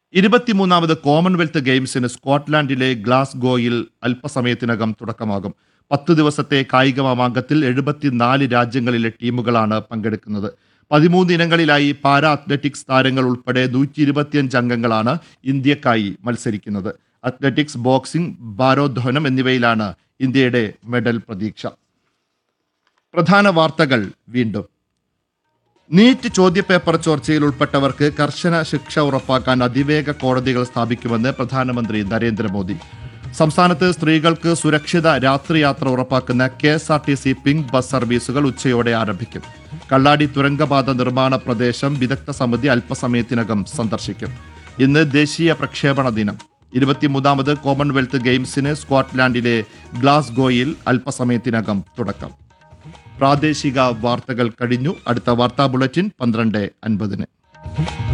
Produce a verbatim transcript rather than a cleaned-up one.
ഇരുപത്തിമൂന്നാമത് Commonwealth ഗെയിംസിന് സ്കോട്ട്ലാൻഡിലെ ഗ്ലാസ്ഗോയിൽ അല്പസമയത്തിനകം തുടക്കമാകും. പത്ത് ദിവസത്തെ കായിക മാമാങ്കത്തിൽ എഴുപത്തിനാല് രാജ്യങ്ങളിലെ ടീമുകളാണ് പങ്കെടുക്കുന്നത്. പതിമൂന്ന് ഇനങ്ങളിലായി പാരാ അത്ലറ്റിക്സ് താരങ്ങൾ ഉൾപ്പെടെ നൂറ്റി ഇരുപത്തിയഞ്ച് അംഗങ്ങളാണ് ഇന്ത്യക്കായി മത്സരിക്കുന്നത്. അത്ലറ്റിക്സ്, ബോക്സിംഗ്, ഭാരോദ്വഹനം എന്നിവയിലാണ് ഇന്ത്യയുടെ മെഡൽ പ്രതീക്ഷ. പ്രധാന വാർത്തകൾ വീണ്ടും. നീറ്റ് ചോദ്യപേപ്പർ ചോർച്ചയിൽ ഉൾപ്പെട്ടവർക്ക് കർശന ശിക്ഷ ഉറപ്പാക്കാൻ അതിവേഗ കോടതികൾ സ്ഥാപിക്കുമെന്ന് പ്രധാനമന്ത്രി നരേന്ദ്രമോദി. സംസ്ഥാനത്ത് സ്ത്രീകൾക്ക് സുരക്ഷിത രാത്രിയാത്ര ഉറപ്പാക്കുന്ന K S R T C pink bus സർവീസുകൾ ഉച്ചയോടെ ആരംഭിക്കും. കള്ളാടി തുരങ്കപാത നിർമ്മാണ പ്രദേശം വിദഗ്ധ സമിതി അല്പസമയത്തിനകം സന്ദർശിക്കും. ഇന്ന് ദേശീയ പ്രക്ഷേപണ ദിനം. ഇരുപത്തിമൂന്നാമത് കോമൺവെൽത്ത് ഗെയിംസിന് സ്കോട്ട്ലാൻഡിലെ ഗ്ലാസ്ഗോയിൽ അല്പസമയത്തിനകം തുടക്കം. പ്രാദേശിക വാർത്തകൾ കഴിഞ്ഞു. അടുത്ത വാർത്താ ബുള്ളറ്റിൻ പന്ത്രണ്ട് അൻപതിന്.